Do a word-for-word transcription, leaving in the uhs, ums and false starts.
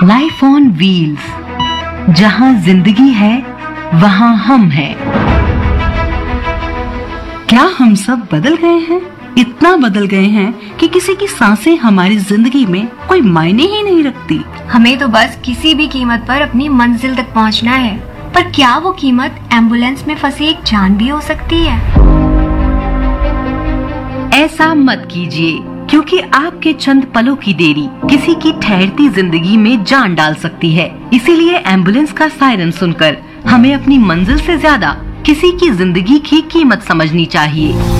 Life on wheels, जहां जिंदगी है वहां हम हैं। क्या हम सब बदल गए हैं? इतना बदल गए हैं कि किसी की सांसें हमारी जिंदगी में कोई मायने ही नहीं रखती। हमें तो बस किसी भी कीमत पर अपनी मंजिल तक पहुंचना है। पर क्या वो कीमत एम्बुलेंस में फंसी एक जान भी हो सकती है? ऐसा मत कीजिए, क्योंकि आपके चंद पलों की देरी किसी की ठहरती जिंदगी में जान डाल सकती है। इसीलिए एम्बुलेंस का सायरन सुनकर हमें अपनी मंजिल से ज्यादा किसी की जिंदगी की कीमत समझनी चाहिए।